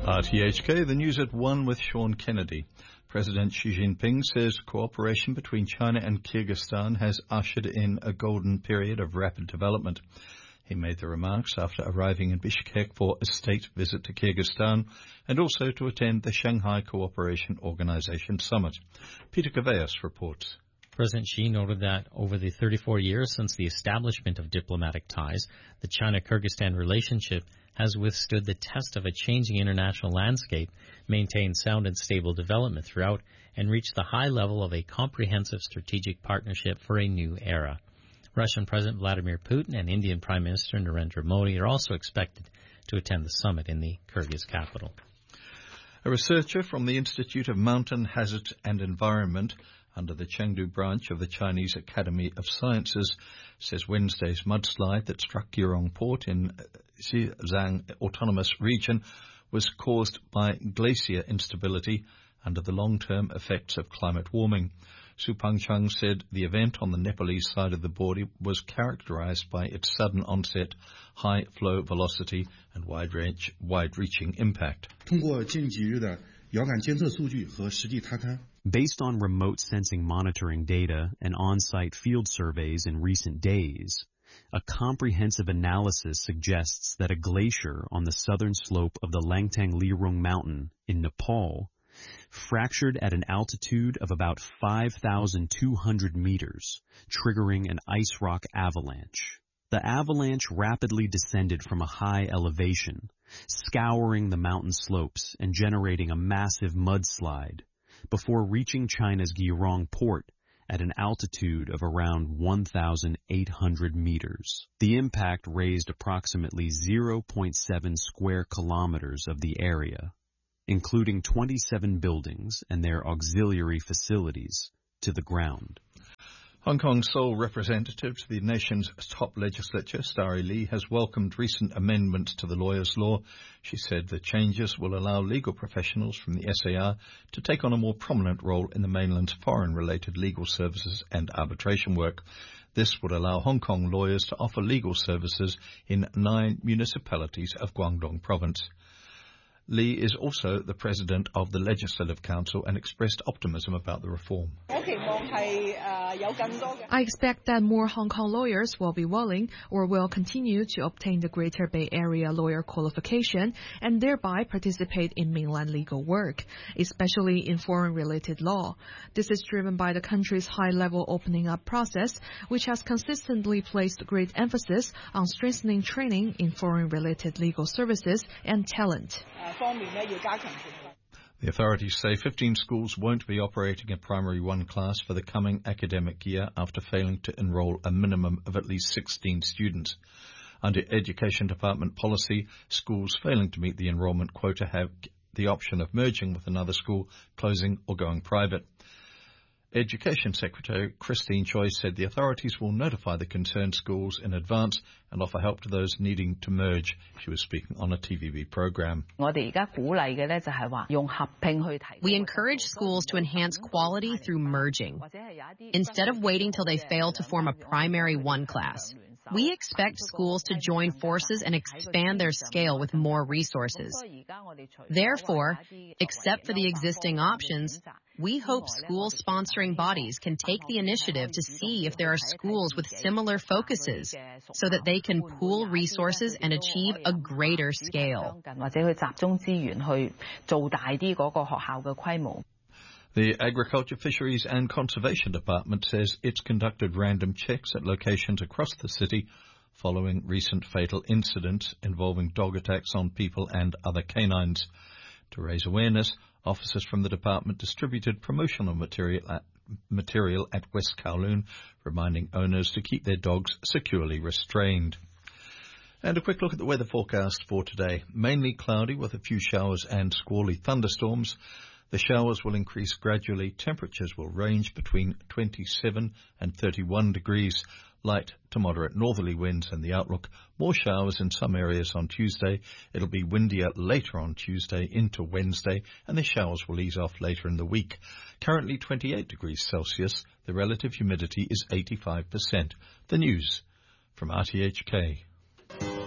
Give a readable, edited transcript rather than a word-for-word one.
RTHK, the news at 1 with Sean Kennedy. President Xi Jinping says cooperation between China and Kyrgyzstan has ushered in a golden period of rapid development. He made the remarks after arriving in Bishkek for a state visit to Kyrgyzstan and also to attend the Shanghai Cooperation Organization Summit. Peter Caveas reports. President Xi noted that over the 34 years since the establishment of diplomatic ties, the China-Kyrgyzstan relationship has withstood the test of a changing international landscape, maintained sound and stable development throughout, and reached the high level of a comprehensive strategic partnership for a new era. Russian President Vladimir Putin and Indian Prime Minister Narendra Modi are also expected to attend the summit in the Kyrgyz capital. A researcher from the Institute of Mountain Hazard and Environment under the Chengdu branch of the Chinese Academy of Sciences says Wednesday's mudslide that struck Yurong Port in Xizang Autonomous Region was caused by glacier instability under the long-term effects of climate warming. Su Pangchang said the event on the Nepalese side of the border was characterized by its sudden onset, high flow velocity, and wide-reaching impact. Based on remote sensing monitoring data and on-site field surveys in recent days, a comprehensive analysis suggests that a glacier on the southern slope of the Langtang Lirung Mountain in Nepal fractured at an altitude of about 5,200 meters, triggering an ice rock avalanche. The avalanche rapidly descended from a high elevation, scouring the mountain slopes and generating a massive mudslide, before reaching China's Yurong port at an altitude of around 1,800 meters. The impact raised approximately 0.7 square kilometers of the area, including 27 buildings and their auxiliary facilities, to the ground. Hong Kong's sole representative to the nation's top legislature, Starry Lee, has welcomed recent amendments to the lawyers' law. She said the changes will allow legal professionals from the SAR to take on a more prominent role in the mainland's foreign-related legal services and arbitration work. This would allow Hong Kong lawyers to offer legal services in 9 municipalities of Guangdong province. Lee is also the president of the Legislative Council and expressed optimism about the reform. I expect that more Hong Kong lawyers will be willing or will continue to obtain the Greater Bay Area lawyer qualification and thereby participate in mainland legal work, especially in foreign-related law. This is driven by the country's high-level opening up process, which has consistently placed great emphasis on strengthening training in foreign-related legal services and talent. The authorities say 15 schools won't be operating a Primary 1 class for the coming academic year after failing to enrol a minimum of at least 16 students. Under Education Department policy, schools failing to meet the enrolment quota have the option of merging with another school, closing or going private. Education Secretary Christine Choi said the authorities will notify the concerned schools in advance and offer help to those needing to merge. She was speaking on a TVB program. We encourage schools to enhance quality through merging. Instead of waiting till they fail to form a Primary 1 class, we expect schools to join forces and expand their scale with more resources. Therefore, except for the existing options, we hope school-sponsoring bodies can take the initiative to see if there are schools with similar focuses so that they can pool resources and achieve a greater scale. The Agriculture, Fisheries and Conservation Department says it's conducted random checks at locations across the city following recent fatal incidents involving dog attacks on people and other canines. To raise awareness, officers from the department distributed promotional material at West Kowloon, reminding owners to keep their dogs securely restrained. And a quick look at the weather forecast for today. Mainly cloudy with a few showers and squally thunderstorms. The showers will increase gradually. Temperatures will range between 27 and 31 degrees. Light to moderate northerly winds and the outlook. More showers in some areas on Tuesday. It'll be windier later on Tuesday into Wednesday, and the showers will ease off later in the week. Currently 28 degrees Celsius. The relative humidity is 85%. The news from RTHK.